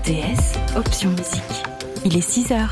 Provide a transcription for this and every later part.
RTS, option musique. Il est 6h.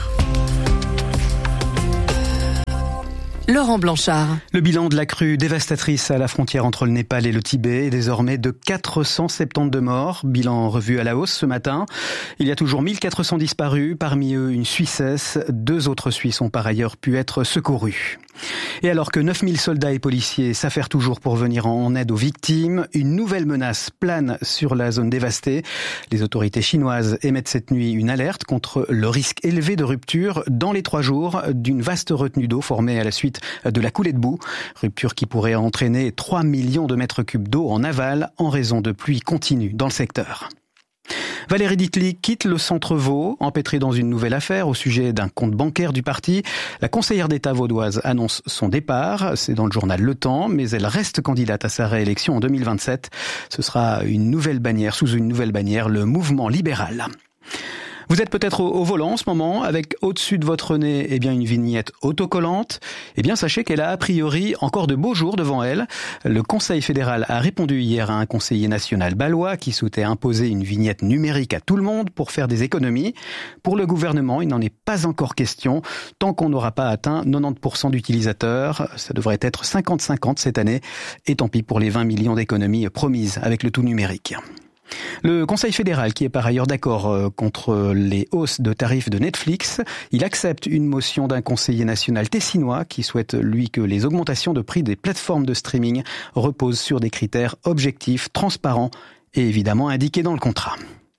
Laurent Blanchard. Le bilan de la crue dévastatrice à la frontière entre le Népal et le Tibet est désormais de 472 morts. Bilan revu à la hausse ce matin. Il y a toujours 1400 disparus, parmi eux une Suissesse. 2 autres Suisses ont par ailleurs pu être secourus. Et alors que 9000 soldats et policiers s'affairent toujours pour venir en aide aux victimes, une nouvelle menace plane sur la zone dévastée. Les autorités chinoises émettent cette nuit une alerte contre le risque élevé de rupture dans les 3 jours d'une vaste retenue d'eau formée à la suite de la coulée de boue. Rupture qui pourrait entraîner 3 millions de mètres cubes d'eau en aval en raison de pluies continues dans le secteur. Valérie Dittli quitte le Centre Vaud, empêtrée dans une nouvelle affaire au sujet d'un compte bancaire du parti. La conseillère d'État vaudoise annonce son départ, c'est dans le journal Le Temps, mais elle reste candidate à sa réélection en 2027. Ce sera une nouvelle bannière, sous une nouvelle bannière, le mouvement libéral. Vous êtes peut-être au volant en ce moment, avec au-dessus de votre nez une vignette autocollante. Sachez qu'elle a a priori encore de beaux jours devant elle. Le Conseil fédéral a répondu hier à un conseiller national bâlois qui souhaitait imposer une vignette numérique à tout le monde pour faire des économies. Pour le gouvernement, il n'en est pas encore question, tant qu'on n'aura pas atteint 90% d'utilisateurs. Ça devrait être 50-50 cette année. Et tant pis pour les 20 millions d'économies promises avec le tout numérique. Le Conseil fédéral, qui est par ailleurs d'accord contre les hausses de tarifs de Netflix, il accepte une motion d'un conseiller national tessinois qui souhaite, lui, que les augmentations de prix des plateformes de streaming reposent sur des critères objectifs, transparents et évidemment indiqués dans le contrat.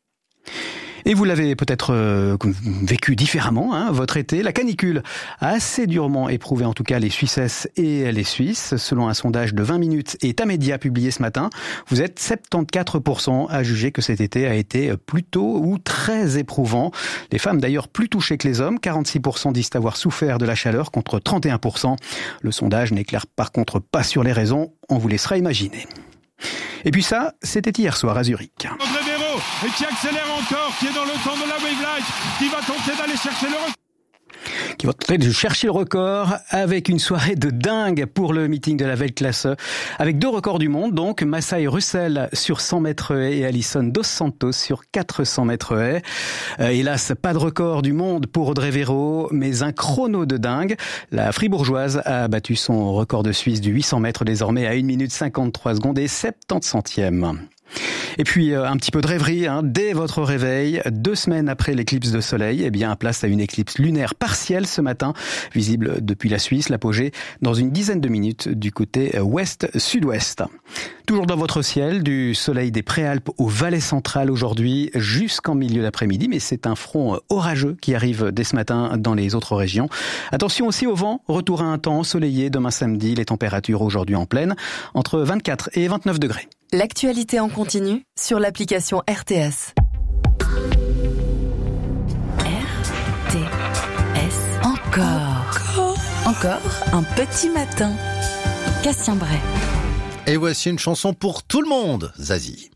Et vous l'avez peut-être vécu différemment, votre été. La canicule a assez durement éprouvé en tout cas les Suissesses et les Suisses. Selon un sondage de 20 minutes et Tamedia publié ce matin, vous êtes 74% à juger que cet été a été plutôt ou très éprouvant. Les femmes d'ailleurs plus touchées que les hommes, 46% disent avoir souffert de la chaleur contre 31%. Le sondage n'éclaire par contre pas sur les raisons, on vous laissera imaginer. Et puis ça, c'était hier soir à Zurich. André Véro, et qui accélère encore, qui est dans le temps de la Wave Light, qui va tenter d'aller chercher le record. Qui va tenter de chercher le record avec une soirée de dingue pour le meeting de la Weltklasse. Avec 2 records du monde, donc Masai Russell sur 100 mètres haies et Alison Dos Santos sur 400 mètres haies. Hélas, pas de record du monde pour Audrey Véro, mais un chrono de dingue. La Fribourgeoise a battu son record de Suisse du 800 mètres désormais à 1 minute 53 secondes et 70 centièmes. Et puis un petit peu de rêverie, dès votre réveil, 2 semaines après l'éclipse de soleil, place à une éclipse lunaire partielle ce matin, visible depuis la Suisse, l'apogée dans une dizaine de minutes du côté ouest-sud-ouest. Toujours dans votre ciel, du soleil des Préalpes au Valais central aujourd'hui jusqu'en milieu d'après-midi, mais c'est un front orageux qui arrive dès ce matin dans les autres régions. Attention aussi au vent, retour à un temps ensoleillé demain samedi, les températures aujourd'hui en pleine, entre 24 et 29 degrés. L'actualité en continu sur l'application RTS. RTS. Encore un petit matin. Cassien Bray. Et voici une chanson pour tout le monde, Zazie.